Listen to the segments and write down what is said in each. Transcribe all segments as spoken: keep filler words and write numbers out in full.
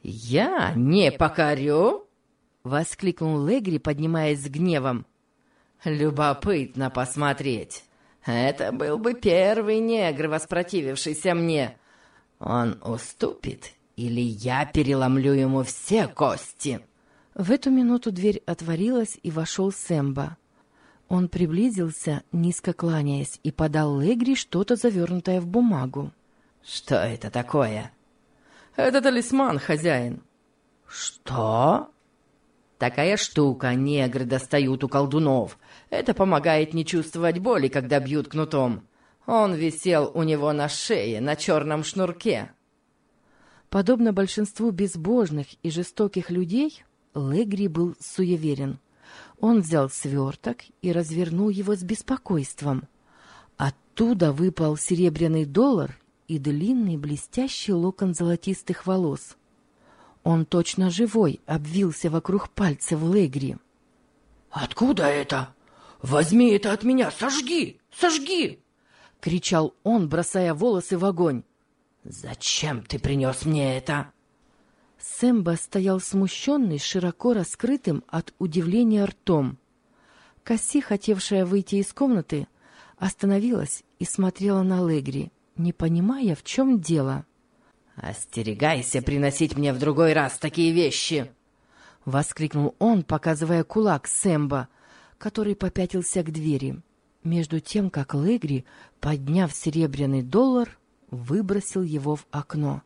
«Я не покорю?» — воскликнул Легри, поднимаясь с гневом. «Любопытно посмотреть. Это был бы первый негр, воспротивившийся мне. Он уступит, или я переломлю ему все кости?» В эту минуту дверь отворилась, и вошел Сэмбо. Он приблизился, низко кланяясь, и подал Легри что-то завернутое в бумагу. «Что это такое?» «Это талисман, хозяин». «Что?» «Такая штука негры достают у колдунов. Это помогает не чувствовать боли, когда бьют кнутом. Он висел у него на шее, на черном шнурке». Подобно большинству безбожных и жестоких людей, Легри был суеверен. Он взял сверток и развернул его с беспокойством. Оттуда выпал серебряный доллар и длинный блестящий локон золотистых волос. Он точно живой обвился вокруг пальцев Легри. «Откуда это? Возьми это от меня! Сожги! Сожги!» — кричал он, бросая волосы в огонь. «Зачем ты принес мне это?» Сэмбо стоял смущенный, широко раскрытым от удивления ртом. Касси, хотевшая выйти из комнаты, остановилась и смотрела на Легри, не понимая, в чем дело. «Остерегайся приносить мне в другой раз такие вещи!» — воскликнул он, показывая кулак Сэмбо, который попятился к двери, между тем, как Легри, подняв серебряный доллар, выбросил его в окно.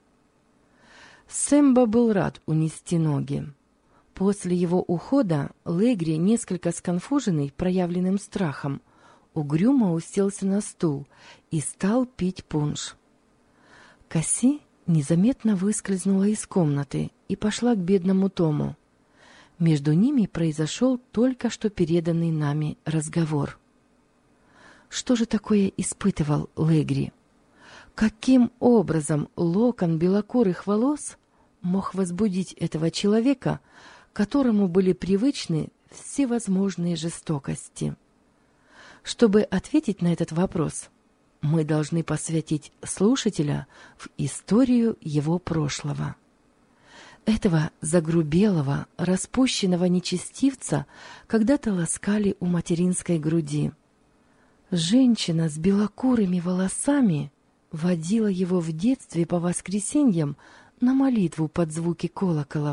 Сэмбо был рад унести ноги. После его ухода Легри, несколько сконфуженный проявленным страхом, угрюмо уселся на стул и стал пить пунш. Касси незаметно выскользнула из комнаты и пошла к бедному Тому. Между ними произошел только что переданный нами разговор. Что же такое испытывал Легри? Каким образом локон белокурых волос мог возбудить этого человека, которому были привычны всевозможные жестокости? Чтобы ответить на этот вопрос, мы должны посвятить слушателя в историю его прошлого. Этого загрубелого, распущенного нечестивца когда-то ласкали у материнской груди. Женщина с белокурыми волосами водила его в детстве по воскресеньям на молитву под звуки колокола.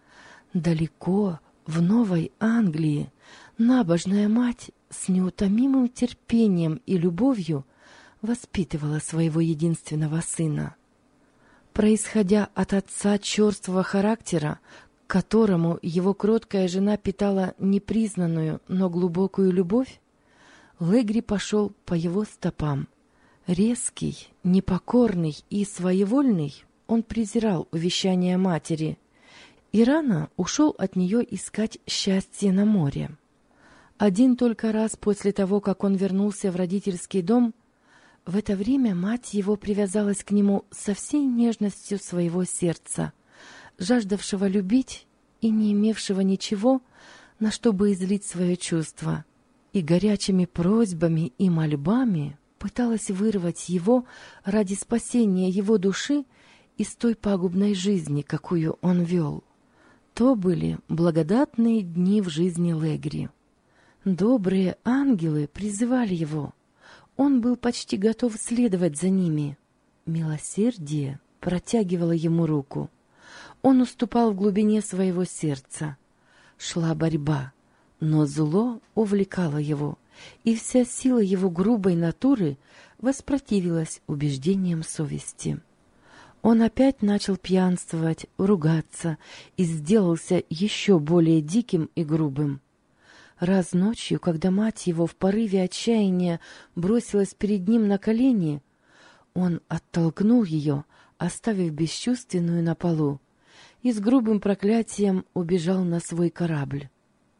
Далеко, в Новой Англии, набожная мать с неутомимым терпением и любовью воспитывала своего единственного сына. Происходя от отца черствого характера, к которому его кроткая жена питала непризнанную, но глубокую любовь, Легри пошел по его стопам. Резкий, непокорный и своевольный, он презирал увещания матери и рано ушел от нее искать счастье на море. Один только раз после того, как он вернулся в родительский дом, в это время мать его привязалась к нему со всей нежностью своего сердца, жаждавшего любить и не имевшего ничего, на что бы излить свое чувство, и горячими просьбами и мольбами пыталась вырвать его ради спасения его души из той пагубной жизни, какую он вел. То были благодатные дни в жизни Легри. Добрые ангелы призывали его. Он был почти готов следовать за ними. Милосердие протягивало ему руку. Он уступал в глубине своего сердца. Шла борьба, но зло увлекало его, и вся сила его грубой натуры воспротивилась убеждениям совести. Он опять начал пьянствовать, ругаться и сделался еще более диким и грубым. Раз ночью, когда мать его в порыве отчаяния бросилась перед ним на колени, он оттолкнул ее, оставив бесчувственную на полу, и с грубым проклятием убежал на свой корабль.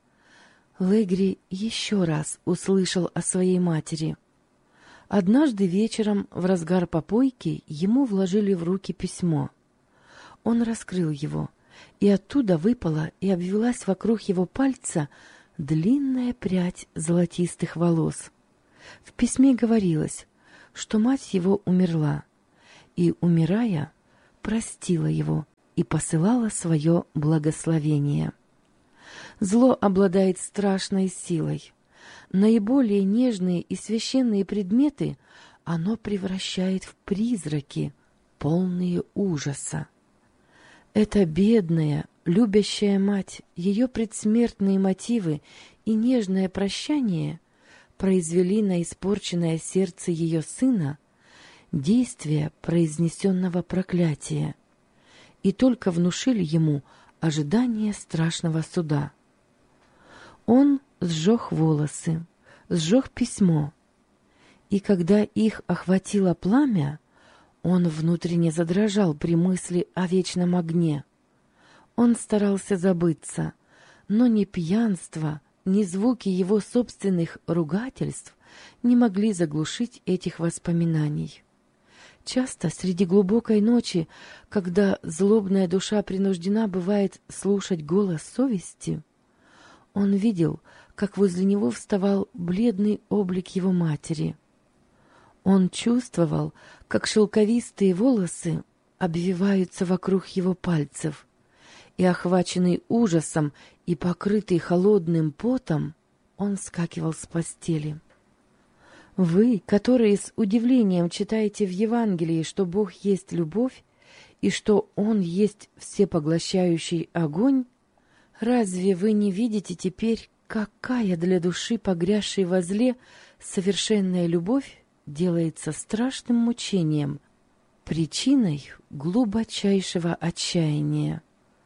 Легри еще раз услышал о своей матери. Однажды вечером, в разгар попойки, ему вложили в руки письмо. Он раскрыл его, и оттуда выпала и обвилась вокруг его пальца длинная прядь золотистых волос. В письме говорилось, что мать его умерла, и, умирая, простила его и посылала свое благословение. Зло обладает страшной силой. Наиболее нежные и священные предметы оно превращает в призраки, полные ужаса. Эта бедная, любящая мать, ее предсмертные мотивы и нежное прощание произвели на испорченное сердце ее сына действие произнесенного проклятия и только внушили ему ожидание страшного суда. Он сжег волосы, сжег письмо, и когда их охватило пламя, он внутренне задрожал при мысли о вечном огне. Он старался забыться, но ни пьянство, ни звуки его собственных ругательств не могли заглушить этих воспоминаний. Часто среди глубокой ночи, когда злобная душа принуждена бывает слушать голос совести, он видел, как возле него вставал бледный облик его матери. Он чувствовал, как шелковистые волосы обвиваются вокруг его пальцев, и, охваченный ужасом и покрытый холодным потом, он вскакивал с постели. Вы, которые с удивлением читаете в Евангелии, что Бог есть любовь и что Он есть всепоглощающий огонь, разве вы не видите теперь, какая для души, погрязшей во зле, совершенная любовь делается страшным мучением, причиной глубочайшего отчаяния?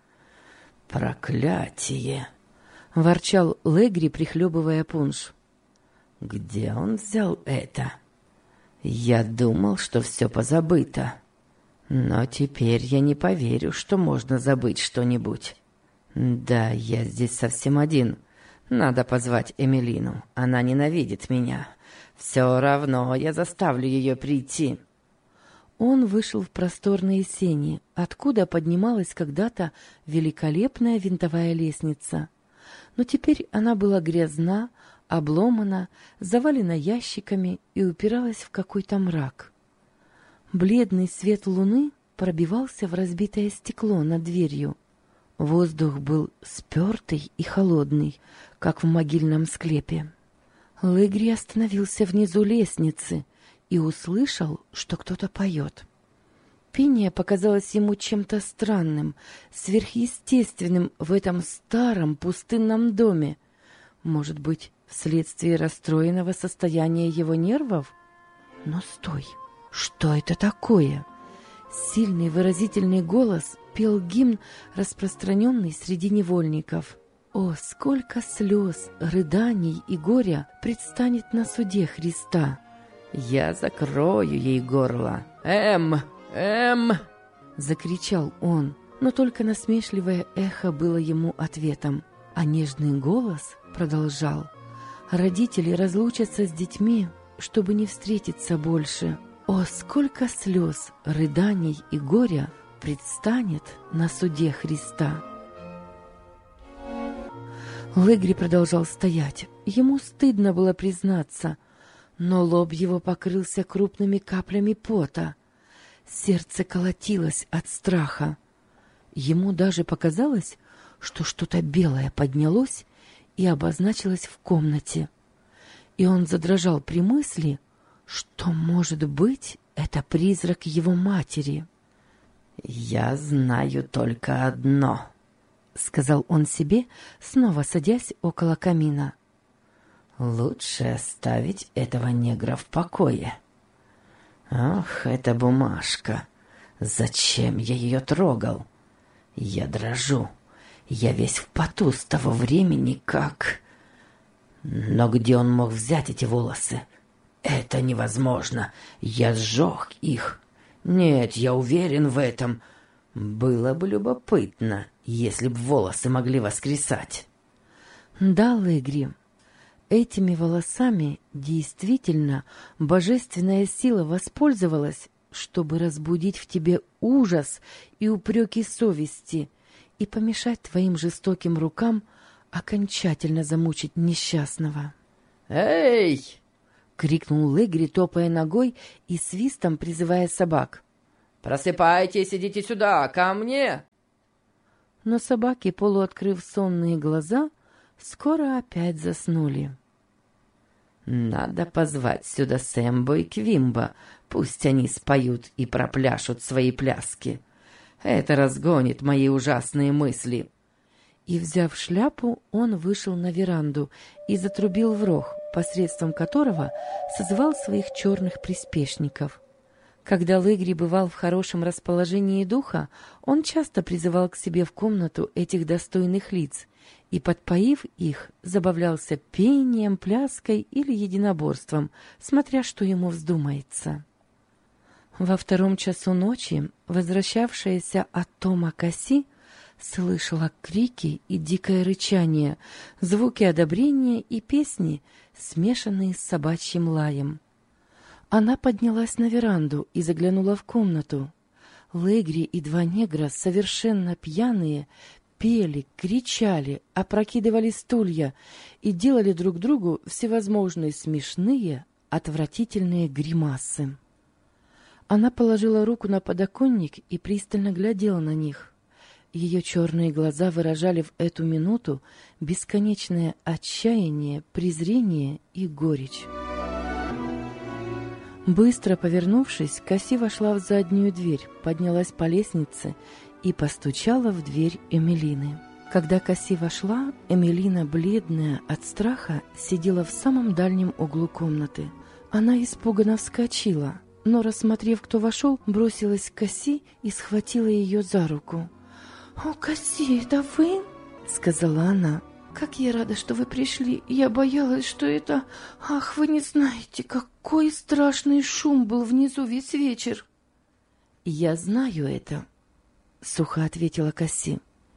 «Проклятие!» — ворчал Легри, прихлебывая пунш. «Где он взял это? Я думал, что все позабыто. Но теперь я не поверю, что можно забыть что-нибудь. Да, я здесь совсем один. Надо позвать Эмилину. Она ненавидит меня. Все равно я заставлю ее прийти». Он вышел в просторные сени, откуда поднималась когда-то великолепная винтовая лестница. Но теперь она была грязна, обломана, завалена ящиками и упиралась в какой-то мрак. Бледный свет луны пробивался в разбитое стекло над дверью. Воздух был спертый и холодный, как в могильном склепе. Легри остановился внизу лестницы и услышал, что кто-то поет. Пение показалось ему чем-то странным, сверхъестественным в этом старом пустынном доме. Может быть, вследствие расстроенного состояния его нервов? Но стой! Что это такое? Сильный выразительный голос пел гимн, распространенный среди невольников. О, сколько слез, рыданий и горя предстанет на суде Христа! «Я закрою ей горло! Эм! Эм!» — закричал он, но только насмешливое эхо было ему ответом, а нежный голос продолжал. Родители разлучатся с детьми, чтобы не встретиться больше. О, сколько слез, рыданий и горя предстанет на суде Христа! Легри продолжал стоять. Ему стыдно было признаться, но лоб его покрылся крупными каплями пота. Сердце колотилось от страха. Ему даже показалось, что что-то белое поднялось и обозначилось в комнате. И он задрожал при мысли, что, может быть, это призрак его матери. «Я знаю только одно», — сказал он себе, снова садясь около камина. «Лучше оставить этого негра в покое. Ах, эта бумажка! Зачем я ее трогал? Я дрожу. Я весь в поту с того времени, как... Но где он мог взять эти волосы? Это невозможно. Я сжег их. Нет, я уверен в этом. Было бы любопытно, если б волосы могли воскресать». Да, Легри, этими волосами действительно божественная сила воспользовалась, чтобы разбудить в тебе ужас и упреки совести и помешать твоим жестоким рукам окончательно замучить несчастного. «Эй!» — крикнул Легри, топая ногой и свистом призывая собак. «Просыпайтесь, идите сюда, ко мне!» но собаки, полуоткрыв сонные глаза, скоро опять заснули. «Надо позвать сюда Сэмбо и Квимба, пусть они споют и пропляшут свои пляски. Это разгонит мои ужасные мысли». И, взяв шляпу, он вышел на веранду и затрубил в рог, посредством которого созвал своих черных приспешников. Когда Легри бывал в хорошем расположении духа, он часто призывал к себе в комнату этих достойных лиц и, подпоив их, забавлялся пением, пляской или единоборством, смотря что ему вздумается. Во втором часу ночи возвращавшаяся от Тома Касси слышала крики и дикое рычание, звуки одобрения и песни, смешанные с собачьим лаем. Она поднялась на веранду и заглянула в комнату. Легри и два негра, совершенно пьяные, пели, кричали, опрокидывали стулья и делали друг другу всевозможные смешные, отвратительные гримасы. Она положила руку на подоконник и пристально глядела на них. Ее черные глаза выражали в эту минуту бесконечное отчаяние, презрение и горечь. Быстро повернувшись, Касси вошла в заднюю дверь, поднялась по лестнице и постучала в дверь Эмилины. Когда Касси вошла, Эмилина, бледная от страха, сидела в самом дальнем углу комнаты. Она испуганно вскочила, но, рассмотрев, кто вошел, бросилась к Касси и схватила ее за руку. «О, Касси, это вы?» — сказала она. «Как я рада, что вы пришли. Я боялась, что это... Ах, вы не знаете, какой страшный шум был внизу весь вечер!» «Я знаю это», — сухо ответила Касси.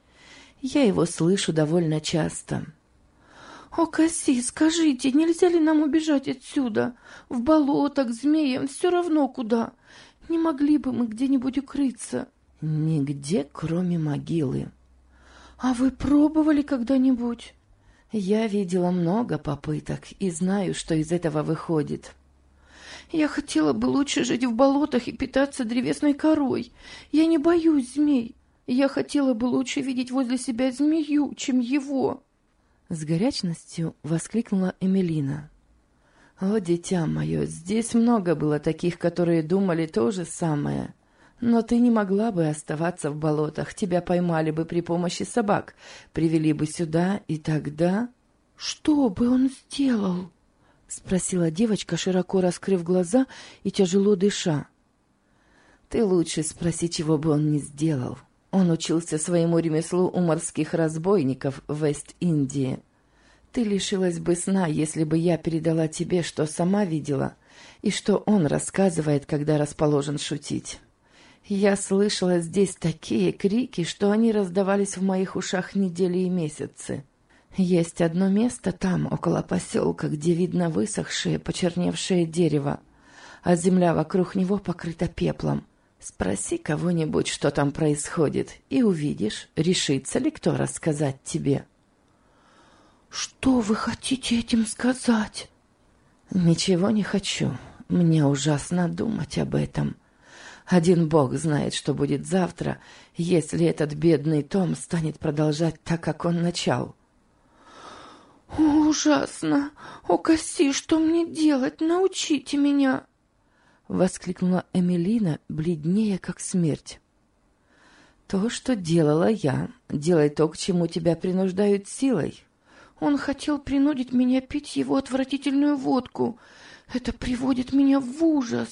«Я его слышу довольно часто». «О, Касси, скажите, нельзя ли нам убежать отсюда? В болото, к змеям, все равно куда. Не могли бы мы где-нибудь укрыться?» «Нигде, кроме могилы». «А вы пробовали когда-нибудь?» «Я видела много попыток и знаю, что из этого выходит». «Я хотела бы лучше жить в болотах и питаться древесной корой. Я не боюсь змей. Я хотела бы лучше видеть возле себя змею, чем его». С горячностью воскликнула Эмилина. «О, дитя мое, здесь много было таких, которые думали то же самое. Но ты не могла бы оставаться в болотах, тебя поймали бы при помощи собак, привели бы сюда, и тогда...» «Что бы он сделал?» — спросила девочка, широко раскрыв глаза и тяжело дыша. «Ты лучше спроси, чего бы он не сделал. Он учился своему ремеслу у морских разбойников в Вест-Индии. Ты лишилась бы сна, если бы я передала тебе, что сама видела, и что он рассказывает, когда расположен шутить. Я слышала здесь такие крики, что они раздавались в моих ушах недели и месяцы. Есть одно место там, около поселка, где видно высохшее, почерневшее дерево, а земля вокруг него покрыта пеплом. Спроси кого-нибудь, что там происходит, и увидишь, решится ли кто рассказать тебе». «Что вы хотите этим сказать?» «Ничего не хочу. Мне ужасно думать об этом. Один Бог знает, что будет завтра, если этот бедный Том станет продолжать так, как он начал». «О, ужасно! О, Касси, что мне делать? Научите меня!» — воскликнула Эмилина, бледнее, как смерть. «То, что делала я, делай то, к чему тебя принуждают силой». «Он хотел принудить меня пить его отвратительную водку. Это приводит меня в ужас».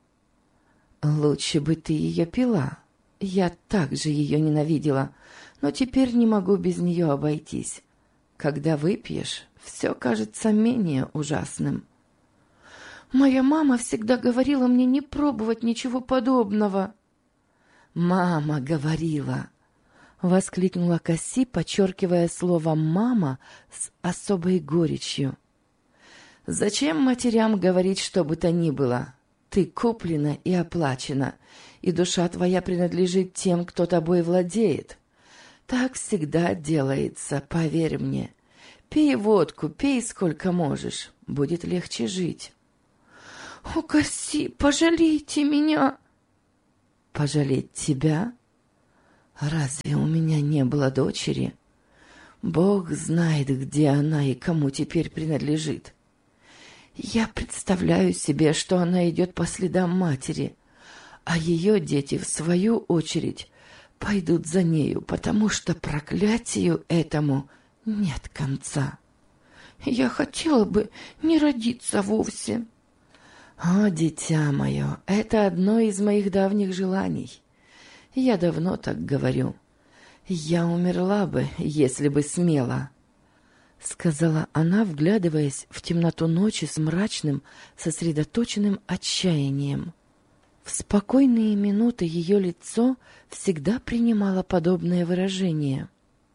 «Лучше бы ты ее пила. Я также ее ненавидела, но теперь не могу без нее обойтись. Когда выпьешь, все кажется менее ужасным». «Моя мама всегда говорила мне не пробовать ничего подобного». «Мама говорила», — воскликнула Касси, подчеркивая слово «мама» с особой горечью. «Зачем матерям говорить что бы то ни было? Ты куплена и оплачена, и душа твоя принадлежит тем, кто тобой владеет. Так всегда делается, поверь мне. Пей водку, пей сколько можешь, будет легче жить». «О, Касси, пожалейте меня!» «Пожалеть тебя? Разве у меня не было дочери? Бог знает, где она и кому теперь принадлежит. Я представляю себе, что она идет по следам матери, а ее дети, в свою очередь, пойдут за нею, потому что проклятию этому нет конца. Я хотела бы не родиться вовсе. О, дитя мое, это одно из моих давних желаний. Я давно так говорю. Я умерла бы, если бы смела, — сказала она, вглядываясь в темноту ночи с мрачным, сосредоточенным отчаянием. В спокойные минуты ее лицо всегда принимало подобное выражение.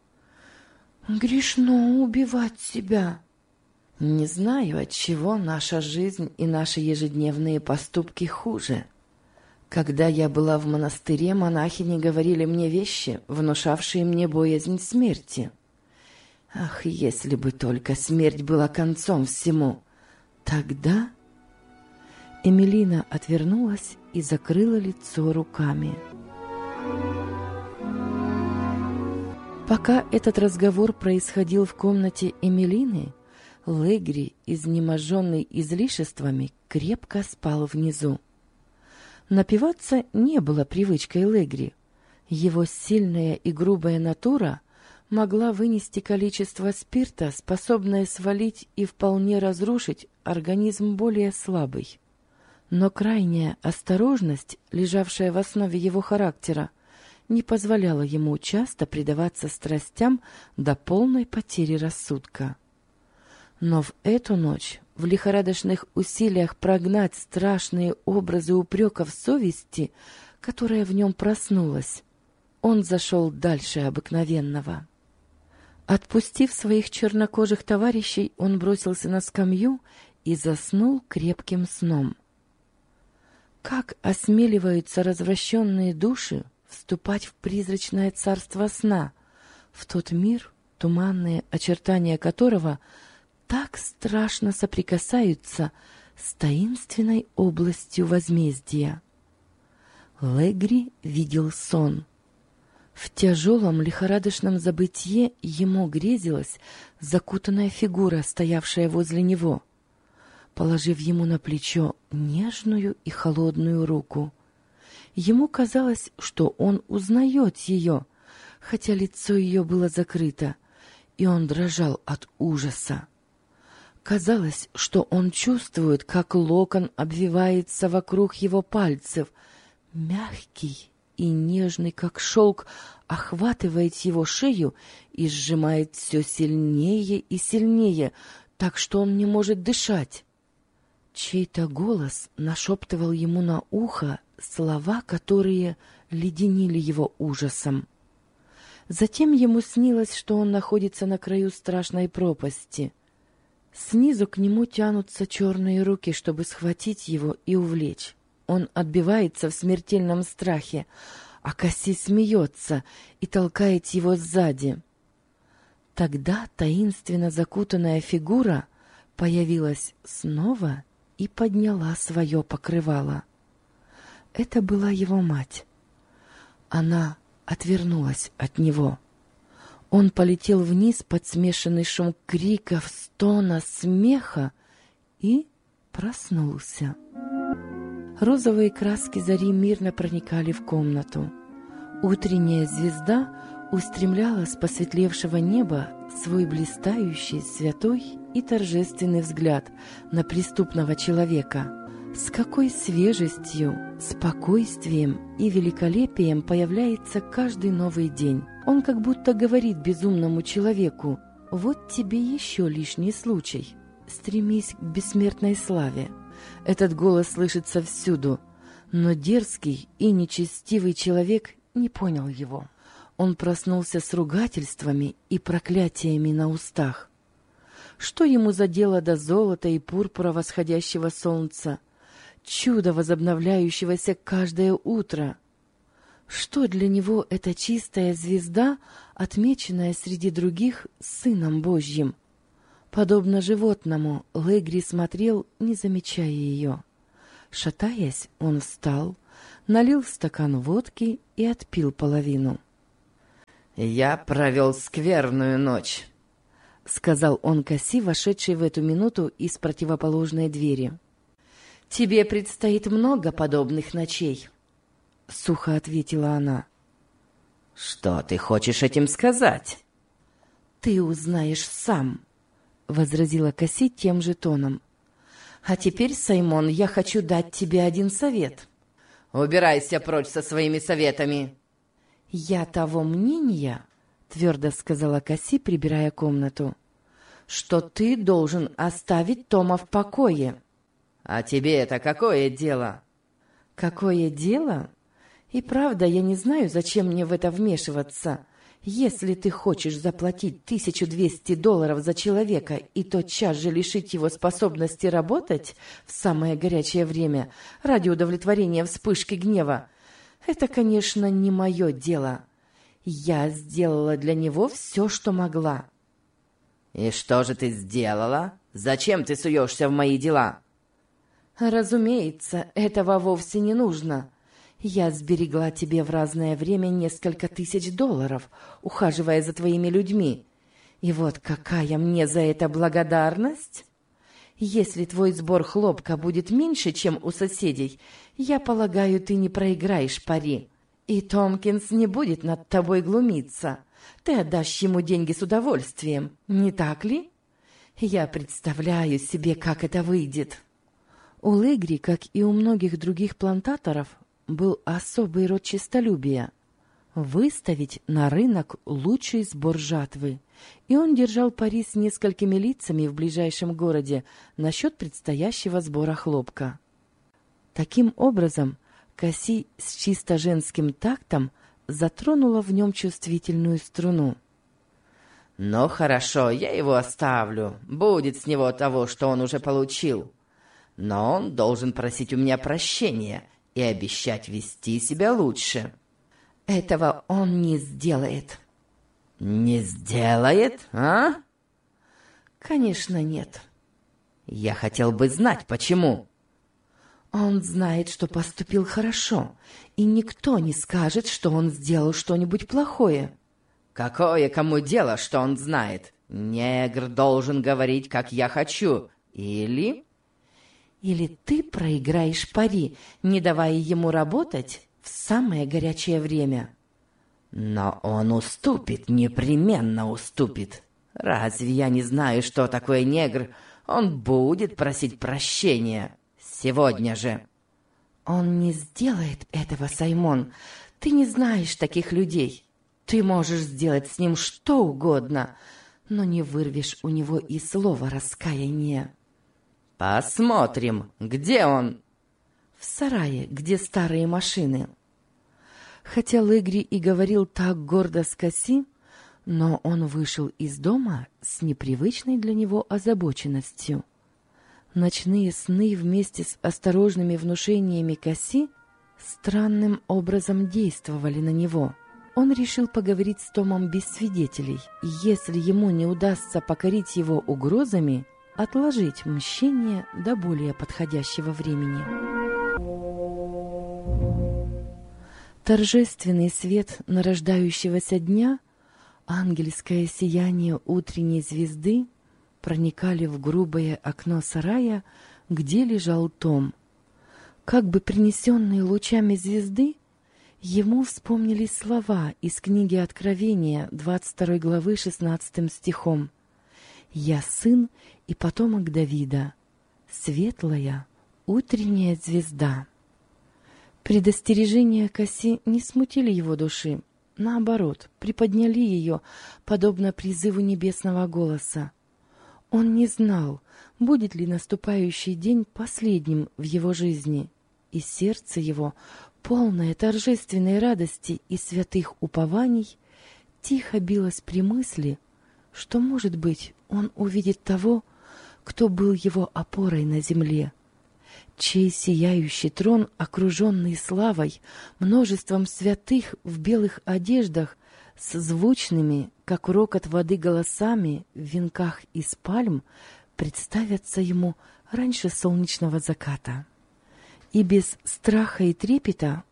«Грешно убивать себя». Не знаю, отчего наша жизнь и наши ежедневные поступки хуже. Когда я была в монастыре, монахини говорили мне вещи, внушавшие мне боязнь смерти. Ах, если бы только смерть была концом всему! Тогда... Эмилина отвернулась и закрыла лицо руками. Пока этот разговор происходил в комнате Эмилины, Легри, изнеможенный излишествами, крепко спал внизу. Напиваться не было привычкой Легри. Его сильная и грубая натура могла вынести количество спирта, способное свалить и вполне разрушить организм более слабый. Но крайняя осторожность, лежавшая в основе его характера, не позволяла ему часто предаваться страстям до полной потери рассудка. Но в эту ночь, в лихорадочных усилиях прогнать страшные образы упреков совести, которая в нем проснулась, он зашел дальше обыкновенного. Отпустив своих чернокожих товарищей, он бросился на скамью и заснул крепким сном. Как осмеливаются развращенные души вступать в призрачное царство сна, в тот мир, туманные очертания которого так страшно соприкасаются с таинственной областью возмездия. Легри видел сон. В тяжелом лихорадочном забытье ему грезилась закутанная фигура, стоявшая возле него, положив ему на плечо нежную и холодную руку. Ему казалось, что он узнает ее, хотя лицо ее было закрыто, и он дрожал от ужаса. Казалось, что он чувствует, как локон обвивается вокруг его пальцев, мягкий и нежный, как шелк, охватывает его шею и сжимает все сильнее и сильнее, так что он не может дышать. Чей-то голос нашептывал ему на ухо слова, которые леденили его ужасом. Затем ему снилось, что он находится на краю страшной пропасти. Снизу к нему тянутся черные руки, чтобы схватить его и увлечь. Он отбивается в смертельном страхе, а Касси смеется и толкает его сзади. Тогда таинственно закутанная фигура появилась снова и подняла свое покрывало. Это была его мать. Она отвернулась от него. Он полетел вниз под смешанный шум криков, стона, смеха и проснулся. Розовые краски зари мирно проникали в комнату. Утренняя звезда устремляла с посветлевшего неба свой блистающий, святой и торжественный взгляд на преступного человека. С какой свежестью, спокойствием и великолепием появляется каждый новый день. Он как будто говорит безумному человеку: «Вот тебе еще лишний случай. Стремись к бессмертной славе». Этот голос слышится всюду, но дерзкий и нечестивый человек не понял его. Он проснулся с ругательствами и проклятиями на устах. Что ему за дело до золота и пурпура восходящего солнца, чудо, возобновляющегося каждое утро? Что для него эта чистая звезда, отмеченная среди других Сыном Божьим? Подобно животному, Легри смотрел, не замечая ее. Шатаясь, он встал, налил в стакан водки и отпил половину. «Я провел скверную ночь», — сказал он Касси, вошедший в эту минуту из противоположной двери. «Тебе предстоит много подобных ночей», — сухо ответила она. «Что ты хочешь этим сказать?» «Ты узнаешь сам», — возразила Касси тем же тоном. «А теперь, Саймон, я хочу дать тебе один совет». «Убирайся прочь со своими советами!» «Я того мнения», — твердо сказала Касси, прибирая комнату, «что ты должен оставить Тома в покое». «А тебе это какое дело?» «Какое дело? И правда, я не знаю, зачем мне в это вмешиваться. Если ты хочешь заплатить тысячу двести долларов за человека и тотчас же лишить его способности работать в самое горячее время ради удовлетворения вспышки гнева, это, конечно, не мое дело. Я сделала для него все, что могла». «И что же ты сделала? Зачем ты суешься в мои дела?» «Разумеется, этого вовсе не нужно. Я сберегла тебе в разное время несколько тысяч долларов, ухаживая за твоими людьми. И вот какая мне за это благодарность! Если твой сбор хлопка будет меньше, чем у соседей, я полагаю, ты не проиграешь пари. И Томпкинс не будет над тобой глумиться. Ты отдашь ему деньги с удовольствием, не так ли? Я представляю себе, как это выйдет». У Легри, как и у многих других плантаторов, был особый род честолюбия — выставить на рынок лучший сбор жатвы, и он держал пари с несколькими лицами в ближайшем городе насчет предстоящего сбора хлопка. Таким образом, Касси с чисто женским тактом затронула в нем чувствительную струну. «Ну хорошо, я его оставлю. Будет с него того, что он уже получил. Но он должен просить у меня прощения и обещать вести себя лучше». «Этого он не сделает». «Не сделает, а?» «Конечно, нет». «Я хотел бы знать, почему». «Он знает, что поступил хорошо, и никто не скажет, что он сделал что-нибудь плохое». «Какое кому дело, что он знает? Негр должен говорить, как я хочу. Или...» «Или ты проиграешь пари, не давая ему работать в самое горячее время». «Но он уступит, непременно уступит. Разве я не знаю, что такое негр? Он будет просить прощения. Сегодня же». «Он не сделает этого, Саймон. Ты не знаешь таких людей. Ты можешь сделать с ним что угодно, но не вырвешь у него и слова раскаяния». «Посмотрим, где он?» «В сарае, где старые машины». Хотя Легри и говорил так гордо с Касси, но он вышел из дома с непривычной для него озабоченностью. Ночные сны вместе с осторожными внушениями Касси странным образом действовали на него. Он решил поговорить с Томом без свидетелей, и если ему не удастся покорить его угрозами, отложить мщение до более подходящего времени. Торжественный свет нарождающегося дня, ангельское сияние утренней звезды проникали в грубое окно сарая, где лежал Том. Как бы принесенные лучами звезды, ему вспомнились слова из книги Откровения, двадцать второй главы, шестнадцатым стихом. «Я сын и потомок Давида, светлая утренняя звезда». Предостережения Касси не смутили его души, наоборот, приподняли ее, подобно призыву небесного голоса. Он не знал, будет ли наступающий день последним в его жизни, и сердце его, полное торжественной радости и святых упований, тихо билось при мысли, что, может быть, он увидит того, кто был его опорой на земле, чей сияющий трон, окруженный славой, множеством святых в белых одеждах, с звучными, как рокот воды, голосами в венках из пальм, представятся ему раньше солнечного заката. И без страха и трепета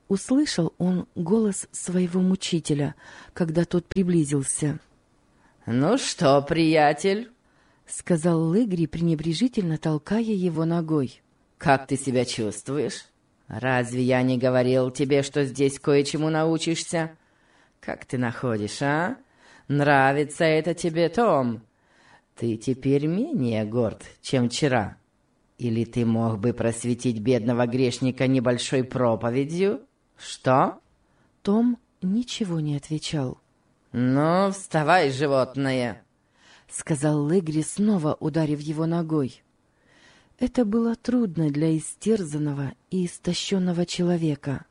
Услышал он голос своего мучителя, когда тот приблизился. «Ну что, приятель?» — сказал Легри, пренебрежительно толкая его ногой. «Как ты себя чувствуешь? Разве я не говорил тебе, что здесь кое-чему научишься? Как ты находишь, а? Нравится это тебе, Том? Ты теперь менее горд, чем вчера. Или ты мог бы просветить бедного грешника небольшой проповедью? Что?» Том ничего не отвечал. «Ну, вставай, животное!» — сказал Легри, снова ударив его ногой. Это было трудно для истерзанного и истощенного человека.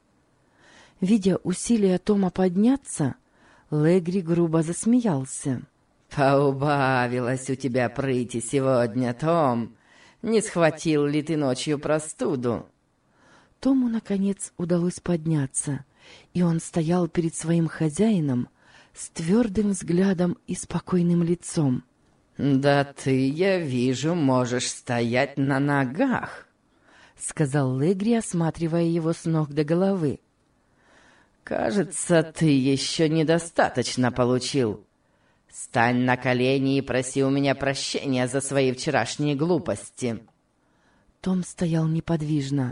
Видя усилия Тома подняться, Легри грубо засмеялся. «Поубавилась у тебя прыти сегодня, Том. Не схватил ли ты ночью простуду?» Тому, наконец, удалось подняться, и он стоял перед своим хозяином с твердым взглядом и спокойным лицом. «Да ты, я вижу, можешь стоять на ногах», — сказал Легри, осматривая его с ног до головы. «Кажется, ты еще недостаточно получил. Стань на колени и проси у меня прощения за свои вчерашние глупости». Том стоял неподвижно.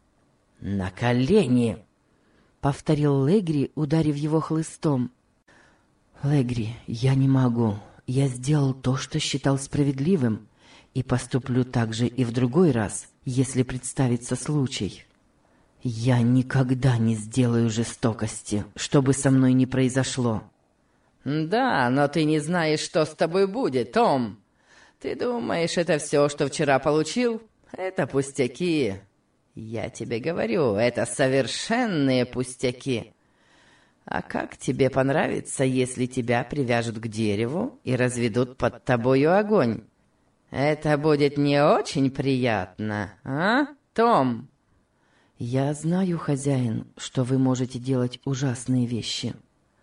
«На колени!» — повторил Легри, ударив его хлыстом. «Легри, я не могу. Я сделал то, что считал справедливым, и поступлю так же и в другой раз, если представится случай. Я никогда не сделаю жестокости, что бы со мной ни произошло». «Да, но ты не знаешь, что с тобой будет, Том. Ты думаешь, это все, что вчера получил? Это пустяки. Я тебе говорю, это совершенные пустяки. А как тебе понравится, если тебя привяжут к дереву и разведут под тобою огонь? Это будет не очень приятно, а, Том?» «Я знаю, хозяин, что вы можете делать ужасные вещи.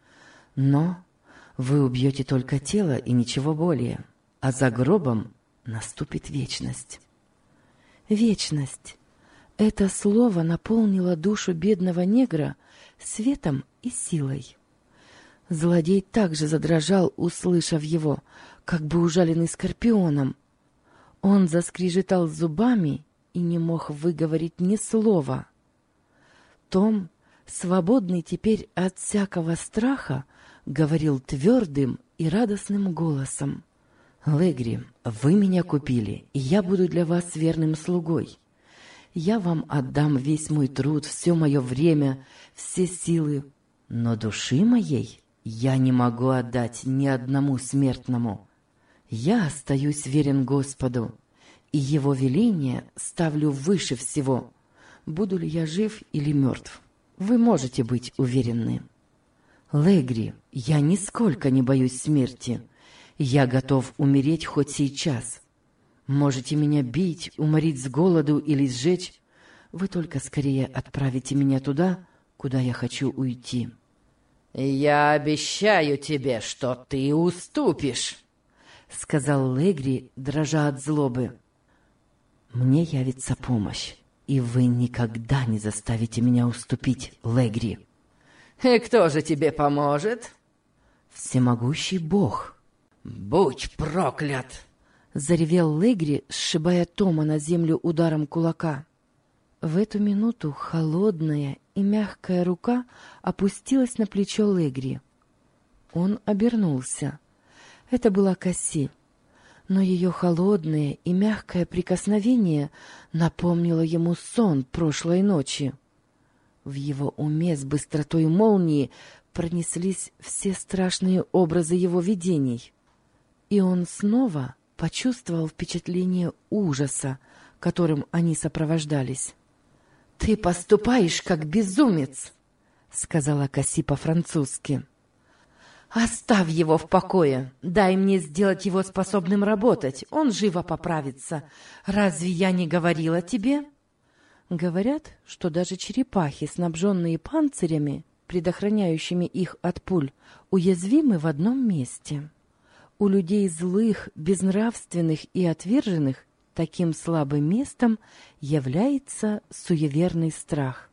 Но вы убьете только тело и ничего более, а за гробом наступит вечность». Вечность. Это слово наполнило душу бедного негра светом и силой. Злодей также задрожал, услышав его, как бы ужаленный скорпионом. Он заскрежетал зубами и не мог выговорить ни слова. Том, свободный теперь от всякого страха, говорил твердым и радостным голосом. «Легри, вы меня купили, и я буду для вас верным слугой. Я вам отдам весь мой труд, все мое время, все силы, но души моей я не могу отдать ни одному смертному. Я остаюсь верен Господу, и Его веление ставлю выше всего. Буду ли я жив или мертв, вы можете быть уверены. Легри, я нисколько не боюсь смерти. Я готов умереть хоть сейчас. Можете меня бить, уморить с голоду или сжечь. Вы только скорее отправите меня туда, куда я хочу уйти». «Я обещаю тебе, что ты уступишь», — сказал Легри, дрожа от злобы. «Мне явится помощь, и вы никогда не заставите меня уступить, Легри». «И кто же тебе поможет?» «Всемогущий Бог». «Будь проклят!» — заревел Легри, сшибая Тома на землю ударом кулака. В эту минуту холодная и мягкая рука опустилась на плечо Легри. Он обернулся. Это была Касси, но ее холодное и мягкое прикосновение напомнило ему сон прошлой ночи. В его уме с быстротой молнии пронеслись все страшные образы его видений, и он снова почувствовал впечатление ужаса, которым они сопровождались. «Ты поступаешь как безумец», — сказала Касси по-французски. «Оставь его в покое. Дай мне сделать его способным работать. Он живо поправится. Разве я не говорила тебе?» Говорят, что даже черепахи, снабженные панцирями, предохраняющими их от пуль, уязвимы в одном месте. У людей злых, безнравственных и отверженных таким слабым местом является суеверный страх.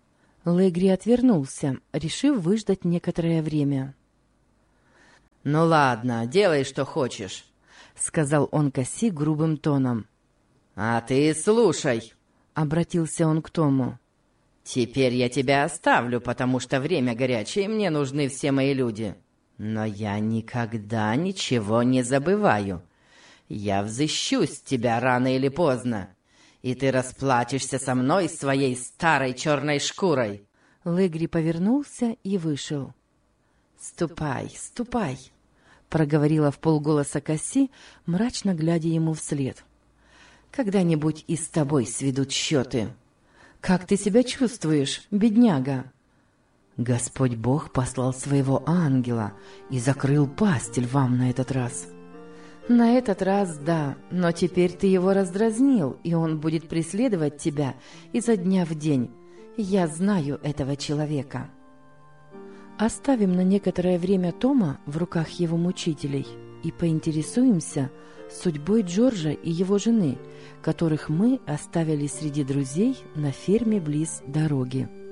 Легри отвернулся, решив выждать некоторое время. «Ну ладно, делай, что хочешь», — сказал он Касси грубым тоном. «А ты слушай», — обратился он к Тому. «Теперь я тебя оставлю, потому что время горячее, и мне нужны все мои люди. Но я никогда ничего не забываю. Я взыщусь тебя рано или поздно, и ты расплатишься со мной своей старой черной шкурой». Легри повернулся и вышел. «Ступай, ступай», — проговорила вполголоса Касси, мрачно глядя ему вслед. «Когда-нибудь и с тобой сведут счеты». «Как ты себя чувствуешь, бедняга?» «Господь Бог послал своего ангела и закрыл пасть львам на этот раз». «На этот раз да, но теперь ты его раздразнил, и он будет преследовать тебя изо дня в день. Я знаю этого человека». Оставим на некоторое время Тома в руках его мучителей и поинтересуемся судьбой Джорджа и его жены, которых мы оставили среди друзей на ферме близ дороги.